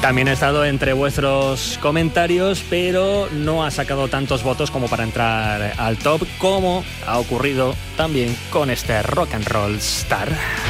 También ha estado entre vuestros comentarios, pero no ha sacado tantos votos como para entrar al top, como ha ocurrido también con este Rock and Roll Star.